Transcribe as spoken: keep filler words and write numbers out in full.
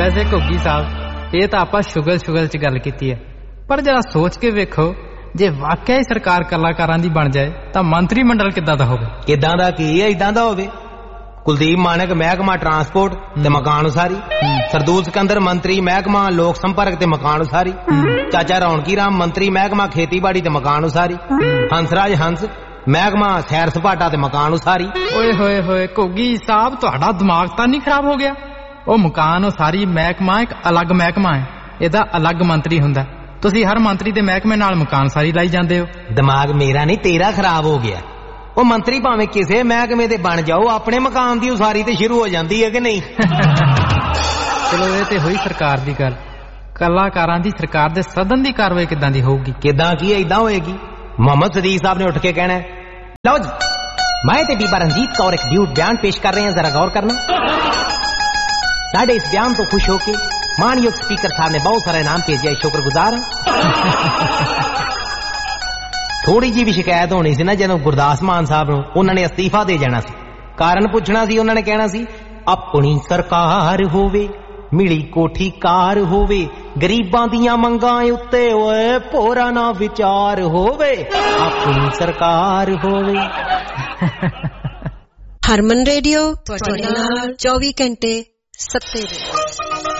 वैसे घुग्गी साहब ये तो आप शुगल शुगल च गल कीती है, पर जरा सोच के वेखो जे वाकई ही सरकार कलाकारां दी बन जाए तो मंत्री मंडल किदां दा होवे? किदां दा की है इदां दा होवे? कुलदीप मानक महकमा ट्रांसपोर्ट ते मकान उसारी, सरदूल सिकंदर मंत्री महकमा लोक संपर्क ते मकान उसारी, चाचा रौनकी राम मंत्री महकमा खेतीबाड़ी ते मकान उसारी, हंसराज हंस महकमा सैर सपाटा ते मकान उसारी। ओए होए होए घुग्गी साहब तुहाडा दिमाग तां नहीं खराब हो गया? ओ मकान उसारी महकमा एक अलग महकमा है, एदा अलग मंत्री हुंदा। तुसी हर मंत्री दे महकमे नाल मकान सारी लाई जांदे हो। दिमाग मेरा नहीं तेरा खराब हो गया। ਉਹ ਮੰਤਰੀ ਭਾਵੇਂ ਕਿਸੇ ਮਹਿਕਮੇ ਦੇ ਬਣ ਜਾਓ, ਆਪਣੇ ਮਕਾਨ ਦੀ ਉਸਾਰੀ ਤੇ ਸ਼ੁਰੂ ਹੋ ਜਾਂਦੀ ਹੈ ਕਿ ਨਹੀਂ? ਚਲੋ ਇਹ ਤੇ ਹੋਈ ਸਰਕਾਰ ਦੀ ਗੱਲ। ਕਲਾਕਾਰਾਂ ਦੀ ਸਰਕਾਰ ਦੇ ਸਦਨ ਦੀ ਕਾਰਵਾਈ ਕਿਦਾਂ ਦੀ ਹੋਊਗੀ? ਕਿਦਾਂ ਕੀ ਇਦਾਂ ਹੋਏਗੀ? ਮੁਹੰਮਦ ਸਦੀਕ ਸਾਹਿਬ ਨੇ ਉੱਠ ਕੇ ਕਹਿਣਾ, ਲਓ ਜੀ ਮੈਂ ਤੇ ਬੀਬਾ ਰਣਜੀਤ ਕੌਰ ਇੱਕ ਡਿਊਟ ਬਿਆਨ ਪੇਸ਼ ਕਰ ਰਹੇ ਹਾਂ, ਜ਼ਰਾ ਗੌਰ ਕਰਨਾ। ਸਾਡੇ ਇਸ ਬਿਆਨ ਤੋਂ ਖੁਸ਼ ਹੋ ਕੇ ਮਾਨਯੋਗ ਸਪੀਕਰ ਸਾਹਿਬ ਨੇ ਬਹੁਤ ਸਾਰਾ ਇਨਾਮ ਭੇਜਿਆ, ਸ਼ੁਕਰਗੁਜ਼ਾਰ ਹਾਂ। थोड़ी जी भी शिकायत होनी सी ना जदों गुरदास मान साहब नूं उन्हां ने अस्तीफा दे जाना सी, कारण पुछना सी, उन्हां ने कहना सी अपनी सरकार होवे, मिली कोठी कार होवे, गरीबां दियां मंगां उत्ते ओए भोरा ना विचार होवे, अपनी सरकार होवे। हरमन रेडियो चौबीस घंटे सत्ते